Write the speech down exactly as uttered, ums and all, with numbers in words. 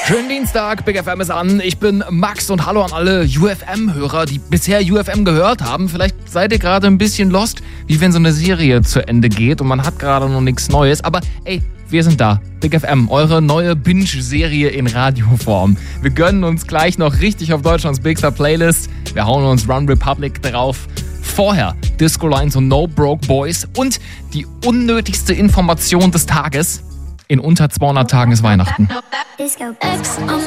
Schönen Dienstag, Big F M ist an. Ich bin Max und hallo an alle U F M-Hörer, die bisher U F M gehört haben. Vielleicht seid ihr gerade ein bisschen lost, wie wenn so eine Serie zu Ende geht und man hat gerade noch nichts Neues. Aber ey, wir sind da. Big F M, eure neue Binge-Serie in Radioform. Wir gönnen uns gleich noch richtig auf Deutschlands Bigster Playlist. Wir hauen uns Run Republic drauf. Vorher Disco Lines und No Broke Boys und die unnötigste Information des Tages. In unter zweihundert Tagen ist Weihnachten.